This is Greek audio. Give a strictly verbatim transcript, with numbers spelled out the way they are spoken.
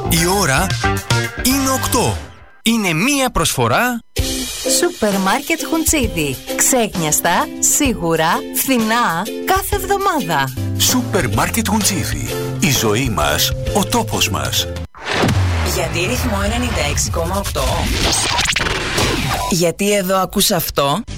Η ώρα είναι οκτώ. Είναι μία προσφορά Σούπερ Μάρκετ Χουντσίδι. Ξέχνιαστα, σίγουρα, φθηνά, κάθε εβδομάδα. Σούπερ Μάρκετ Χουντσίδι. Η ζωή μας, ο τόπος μας. Γιατί ρυθμό ενενήντα έξι κόμμα οκτώ? Γιατί εδώ ακούς αυτό?